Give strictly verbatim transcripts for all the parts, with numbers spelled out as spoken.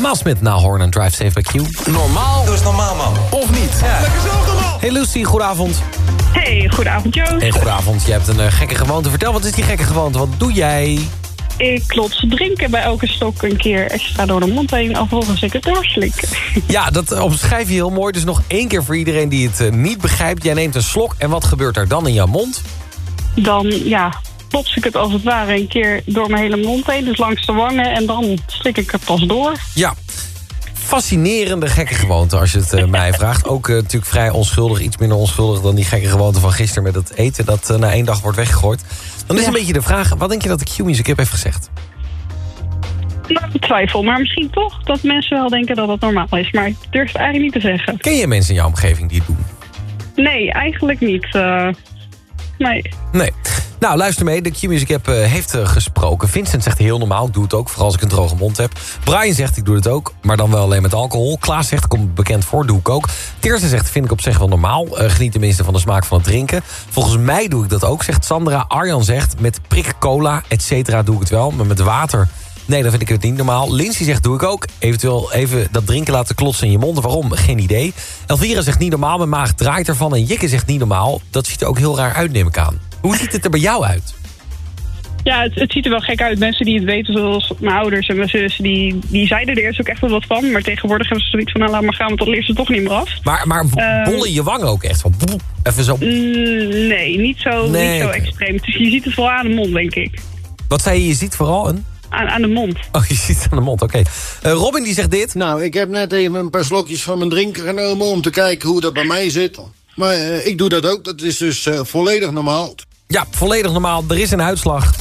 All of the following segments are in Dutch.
Maal Smit na Horn en Drive Safe bij Q. Normaal. Doe eens normaal, man. Of niet? Ja. Lekker zelf normaal. Hey Lucy, goedenavond. Hey, goedenavond Joost. Hey, goedenavond. Je hebt een uh, gekke gewoonte. Vertel, wat is die gekke gewoonte? Wat doe jij? Ik klots drinken bij elke stok een keer extra door de mond heen, alvorens ik het doorslik. Ja, dat omschrijf je heel mooi. Dus nog één keer voor iedereen die het uh, niet begrijpt. Jij neemt een slok en wat gebeurt er dan in jouw mond? Dan, ja, klots ik het als het ware een keer door mijn hele mond heen, dus langs de wangen, en dan slik ik het pas door. Ja, fascinerende gekke gewoonte als je het uh, mij vraagt. Ook uh, natuurlijk vrij onschuldig, iets minder onschuldig dan die gekke gewoonte van gisteren met het eten dat uh, na één dag wordt weggegooid. Dan is Ja. een beetje de vraag, wat denk je dat de Q-Music App heeft gezegd? Nou, ik twijfel, maar misschien toch dat mensen wel denken dat het normaal is, maar ik durf het eigenlijk niet te zeggen. Ken je mensen in jouw omgeving die het doen? Nee, eigenlijk niet. Uh, nee. Nee. Nou, luister mee. De Q-Music App uh, heeft uh, gesproken. Vincent zegt heel normaal, ik doe het ook, vooral als ik een droge mond heb. Brian zegt, ik doe het ook, maar dan wel alleen met alcohol. Klaas zegt, komt bekend voor, doe ik ook. Teerse zegt, vind ik op zich wel normaal. Uh, geniet tenminste van de smaak van het drinken. Volgens mij doe ik dat ook, zegt Sandra. Arjan zegt, met prik cola, et cetera, doe ik het wel. Maar met water, nee, dan vind ik het niet normaal. Lindsay zegt, doe ik ook. Eventueel even dat drinken laten klotsen in je mond. Waarom? Geen idee. Elvira zegt, niet normaal, mijn maag draait ervan. En Jikke zegt, niet normaal. Dat ziet er ook heel raar uit, neem ik aan. Hoe ziet het er bij jou uit? Ja, het, het ziet er wel gek uit. Mensen die het weten, zoals mijn ouders en mijn zus, die, die zeiden er eerst ook echt wel wat van. Maar tegenwoordig hebben ze zoiets van, nou laat maar gaan, want dat leert ze toch niet meer af. Maar, maar Ehm. bollen je wangen ook echt van... Even zo... Mm, nee, niet zo, Nee, niet zo oké. extreem. Dus je ziet het vooral aan de mond, denk ik. Wat zei je? Je ziet vooral een... Aan, aan de mond. Oh, je ziet het aan de mond, oké. Uh, Robin die zegt dit. Nou, ik heb net even een paar slokjes van mijn drinken genomen om te kijken hoe dat bij mij zit. Maar uh, ik doe dat ook, dat is dus uh, volledig normaal. Ja, volledig normaal. Er is een uitslag.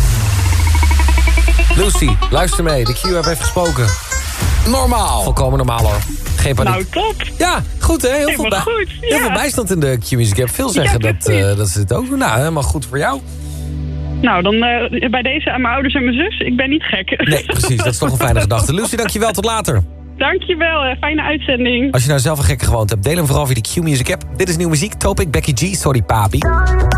Lucy, luister mee. De Q-app heeft gesproken. Normaal. Volkomen normaal hoor. Geen paniek. Nou, top. Ja, goed hè? Heel, Helemaal veel, bij- goed, heel ja. veel bijstand in de Q-Music App. Veel zeggen Ja, dat, uh, dat ze het ook doen. Nou, helemaal goed voor jou. Nou, dan uh, bij deze aan mijn ouders en mijn zus. Ik ben niet gek. Nee, precies. Dat is toch een fijne gedachte. Lucy, dankjewel. Tot later. Dankjewel, uh, fijne uitzending. Als je nou zelf een gekke gewoonte hebt, deel hem vooral via de Q-Music App. Dit is nieuwe muziek. Topic, Becky G, Sorry Papi.